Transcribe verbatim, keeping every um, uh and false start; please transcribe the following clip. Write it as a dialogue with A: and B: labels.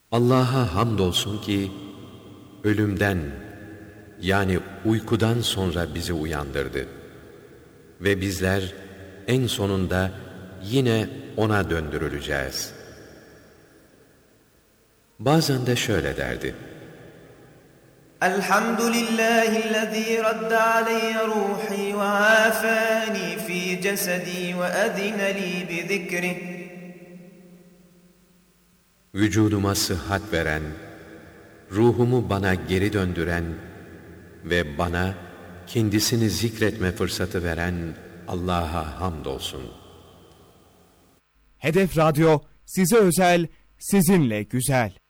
A: Allah'a hamdolsun ki ölümden yani uykudan sonra bizi uyandırdı. Ve bizler en sonunda yine O'na döndürüleceğiz. Bazen de şöyle derdi:
B: Elhamdülillahillezî radde aleyye ruhi ve afani fi cesedi ve edine li bi zikrih.
A: Vücuduma sıhhat veren, ruhumu bana geri döndüren ve bana kendisini zikretme fırsatı veren Allah'a hamdolsun.
C: Hedef Radyo size özel, sizinle güzel.